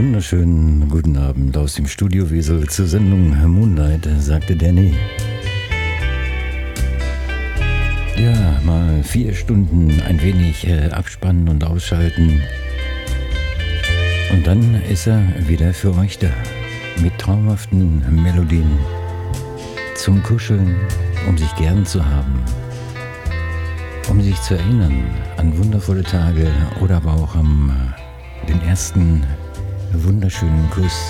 wunderschönen guten Abend aus dem Studio Wesel zur Sendung Moonlight, sagte Danny. Ja, mal 4 Stunden ein wenig abspannen und ausschalten. Und dann ist er wieder für euch da. Mit traumhaften Melodien. Zum Kuscheln, um sich gern zu haben. Um sich zu erinnern an wundervolle Tage oder aber auch den ersten wunderschönen Kuss